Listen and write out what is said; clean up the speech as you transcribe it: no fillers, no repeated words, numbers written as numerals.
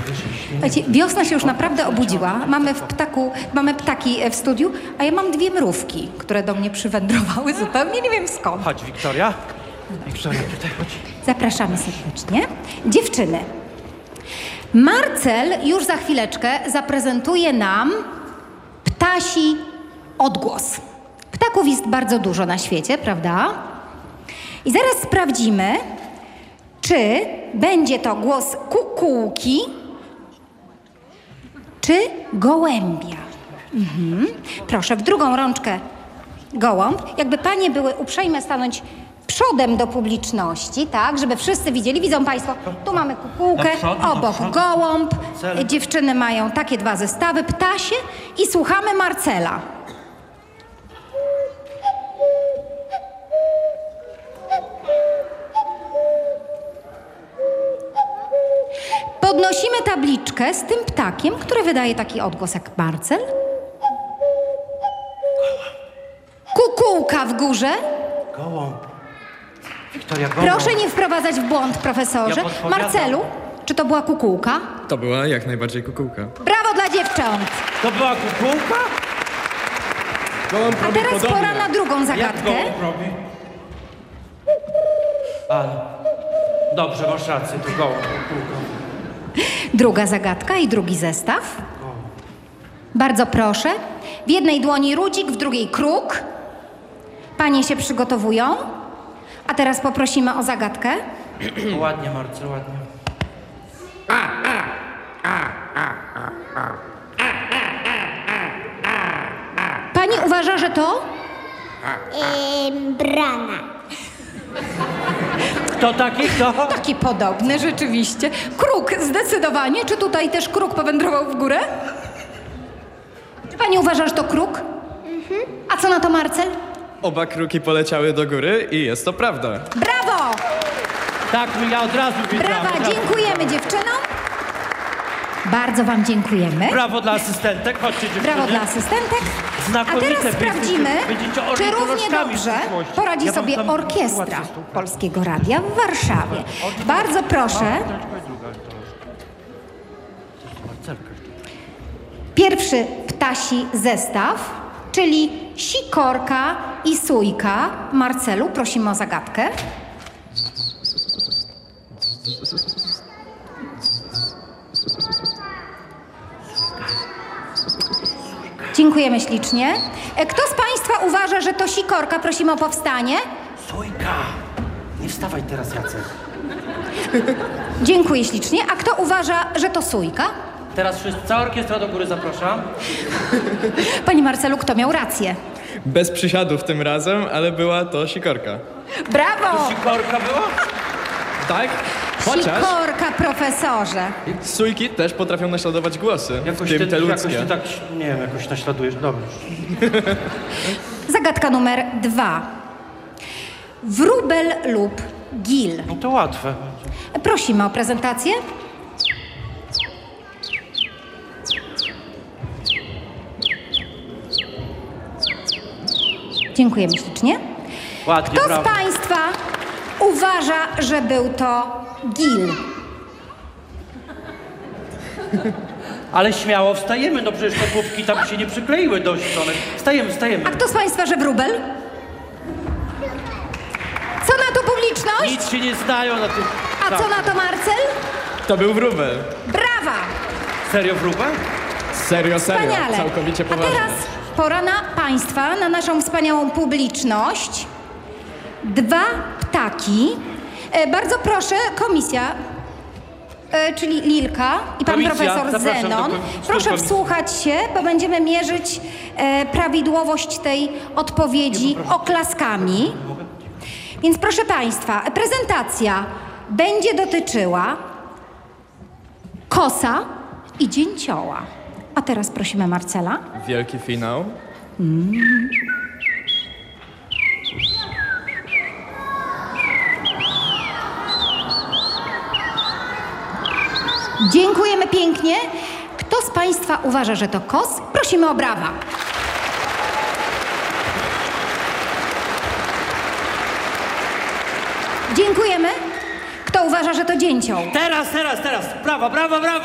Słuchajcie, wiosna się już naprawdę obudziła. Mamy ptaki w studiu, a ja mam 2 mrówki, które do mnie przywędrowały zupełnie nie wiem skąd. Chodź, Wiktoria. Wiktoria, tutaj chodź. Zapraszamy serdecznie. Dziewczyny, Marcel już za chwileczkę zaprezentuje nam ptasi odgłos. Ptaków jest bardzo dużo na świecie, prawda? I zaraz sprawdzimy, czy będzie to głos kukułki, czy gołębia. Proszę, w drugą rączkę gołąb. Jakby panie były uprzejme stanąć przodem do publiczności, tak, żeby wszyscy widzieli. Widzą państwo, tu mamy kukułkę, obok gołąb. Dziewczyny mają takie 2 zestawy, ptasie i słuchamy Marcela. Podnosimy tabliczkę z tym ptakiem, który wydaje taki odgłos jak Marcel. Kukułka w górze. Gołąb. Wiktoria, gołąb. Proszę nie wprowadzać w błąd, profesorze. Marcelu, czy to była kukułka? To była jak najbardziej kukułka. Brawo dla dziewcząt! To była kukułka? Gołąb A robi teraz podobnie. pora na drugą Jak zagadkę. gołąb robi? Ale... Dobrze, masz rację, to gołąb, kukułka. Druga zagadka i drugi zestaw. Bardzo proszę. W jednej dłoni rudzik, w drugiej kruk. Panie się przygotowują. A teraz poprosimy o zagadkę. Ładnie, Marce, ładnie. Pani uważa, że to? Brana. Kto taki? Kto? Taki podobny, rzeczywiście. Kruk, zdecydowanie. Czy tutaj też kruk powędrował w górę? Czy pani uważa, że to kruk? A co na to Marcel? Oba kruki poleciały do góry i jest to prawda. Brawo! Tak, ja od razu wiedziałem. Brawa, dziękujemy dziewczynom. Bardzo wam dziękujemy. Brawo dla asystentek, chodźcie dziewczyny. Brawo dla asystentek. A Znakomite, teraz sprawdzimy, będziecie czy równie ornitolożkami dobrze w przyszłości. poradzi Ja wam sobie tam orkiestra sytuację z tą- Polskiego Radia w Warszawie. Bardzo proszę. Pierwszy ptasi zestaw, czyli sikorka i sójka. Marcelu, prosimy o zagadkę. Dziękujemy ślicznie. Kto z państwa uważa, że to sikorka? Prosimy o powstanie. Sójka! Nie wstawaj teraz, Jacek. Dziękuję ślicznie. A kto uważa, że to sójka? Teraz cała orkiestra do góry zapraszam. Panie Marcelu, kto miał rację? Bez przysiadów tym razem, ale była to sikorka. Brawo! Sikorka była? Tak? Chociaż Sikorka, profesorze. sójki też potrafią naśladować głosy, w tym te jakoś ludzkie. ty tak, nie wiem, jakoś naśladujesz. Dobrze. Zagadka numer 2. Wróbel lub gil. No to łatwe. Prosimy o prezentację. Dziękujemy ślicznie. Ładnie, Kto z brawo. państwa uważa, że był to gil? Ale śmiało wstajemy, no przecież te główki tam się nie przykleiły dość. One... Wstajemy, wstajemy. A kto z państwa, że wróbel? Co na to publiczność? Nic się nie stają na tym. A co na to Marcel? To był wróbel. Brawa! Serio wróbel? Serio, Wspaniale. całkowicie A poważnie. teraz pora na państwa, na naszą wspaniałą publiczność. 2 ptaki. Bardzo proszę, komisja, czyli Lilka i pan Komisja, profesor zapraszam do Zenon. Proszę komisji. wsłuchać się, bo będziemy mierzyć prawidłowość tej odpowiedzi oklaskami. Więc proszę państwa, prezentacja będzie dotyczyła kosa i dzięcioła. A teraz prosimy Marcela. Wielki finał. Dziękujemy pięknie. Kto z państwa uważa, że to kos? Prosimy o brawa. Dziękujemy. Kto uważa, że to dzięcioł? Teraz. Brawa, brawa, brawa.